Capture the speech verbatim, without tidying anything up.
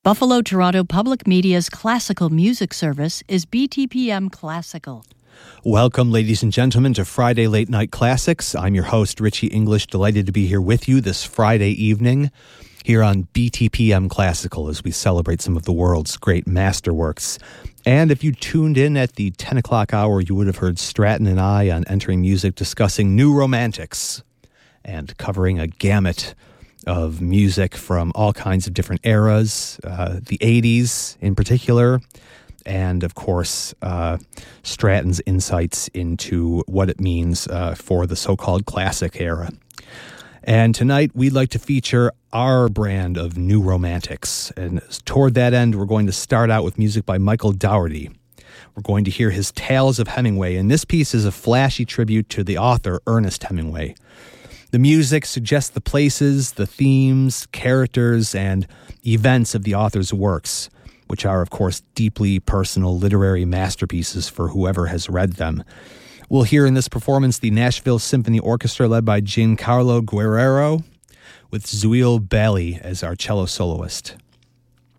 Buffalo Toronto Public Media's classical music service is B T P M Classical. Welcome, ladies and gentlemen, to Friday Late Night Classics. I'm your host, Richie English, delighted to be here with you this Friday evening here on B T P M Classical as we celebrate some of the world's great masterworks. And if you tuned in at the ten o'clock hour, you would have heard Stratton and I on Entering Music discussing New Romantics and covering a gamut of music from all kinds of different eras, uh, the eighties in particular, and of course, uh, Stratton's insights into what it means uh, for the so-called classic era. And tonight, we'd like to feature our brand of New Romantics. And toward that end, we're going to start out with music by Michael Daugherty. We're going to hear his Tales of Hemingway, and this piece is a flashy tribute to the author Ernest Hemingway. The music suggests the places, the themes, characters, and events of the author's works, which are, of course, deeply personal literary masterpieces for whoever has read them. We'll hear in this performance the Nashville Symphony Orchestra led by Giancarlo Guerrero, with Zuil Bali as our cello soloist.